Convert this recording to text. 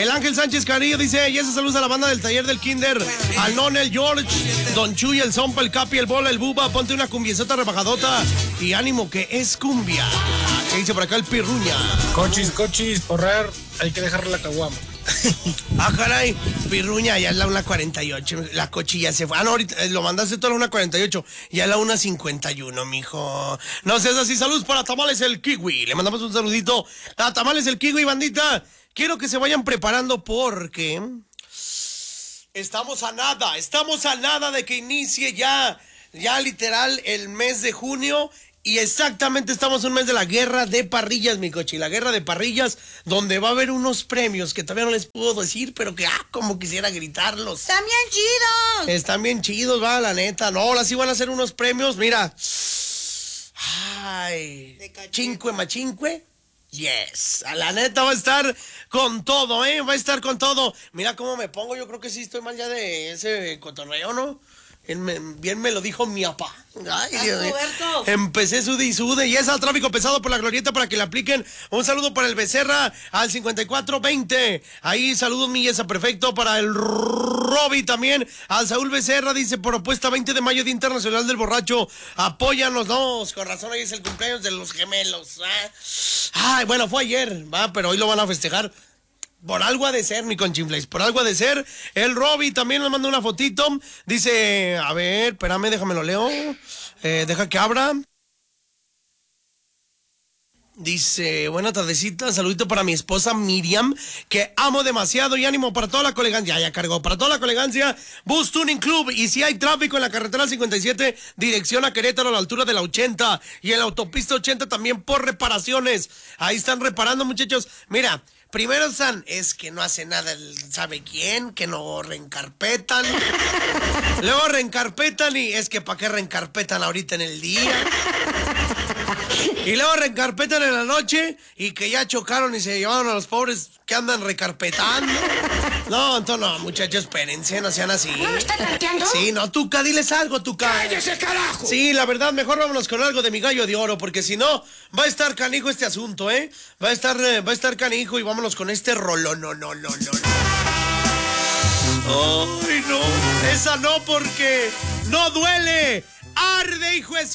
El Ángel Sánchez Carillo dice, y esa saludos a la banda del taller del Kinder, al Non, el George, Don Chuy, el Zompa, el Capi, el Bola, el Buba, ponte una cumbiezota rebajadota y ánimo que es cumbia. ¿Qué dice por acá el Pirruña? Cochis, porrar, hay que dejar la caguama. Ah, caray, Pirruña, ya es la 1:48, la cochilla se fue. Ah, no, ahorita lo mandaste toda la 1:48, ya es la 1:51, mijo. No seas así, saludos para Tamales el Kiwi. Le mandamos un saludito a Tamales el Kiwi, bandita. Quiero que se vayan preparando porque estamos a nada de que inicie ya literal el mes de junio. Y exactamente estamos en un mes de la guerra de parrillas, mi cochi. La guerra de parrillas, donde va a haber unos premios que todavía no les puedo decir, pero que, como quisiera gritarlos. ¡Están bien chidos! Están bien chidos, va, la neta. No, ahora sí van a hacer unos premios, mira. Ay. Cinque machinque. Yes. A la neta va a estar con todo, va a estar con todo. Mira cómo me pongo, yo creo que sí estoy mal ya de ese cotorreo, ¿no? Bien me lo dijo mi papá. Ay, Dios mío. Empecé sude y sude. Y es al tráfico pesado por la glorieta para que le apliquen. Un saludo para el Becerra al 5420. Ahí saludos, mi Yesa, perfecto. Para el Roby también. Al Saúl Becerra dice, propuesta 20 de mayo, Día Internacional del Borracho. Apóyanos, no, con razón, hoy es el cumpleaños de los gemelos. Ay, bueno, fue ayer, pero hoy lo van a festejar. Por algo ha de ser, mi Conchinflays, por algo ha de ser. El Roby también nos manda una fotito. Dice, a ver, espérame, déjame lo leo. Deja que abra. Dice, buena tardecita, saludito para mi esposa Miriam, que amo demasiado, y ánimo para toda la colegancia. Ya cargó, para toda la colegancia, Bus Tuning Club. Y si hay tráfico en la carretera 57, dirección a Querétaro a la altura de la 80, y en la autopista 80 también por reparaciones. Ahí están reparando, muchachos. Mira, primero es que no hace nada el sabe quién, que no reencarpetan. Luego reencarpetan y es que ¿para qué reencarpetan ahorita en el día? Y luego reencarpetan en la noche y que ya chocaron y se llevaron a los pobres que andan recarpetando. No, entonces no, muchachos, espérense, no sean así. ¿No me estás tanteando? Sí, no, Tuca, diles algo, Tuca. ¡Cállese, carajo! Sí, la verdad, mejor vámonos con algo de mi gallo de oro, porque si no, va a estar canijo este asunto, Va a estar canijo y vámonos con este rolón, no. Ay, no, esa no, porque no duele. Arde, hijo de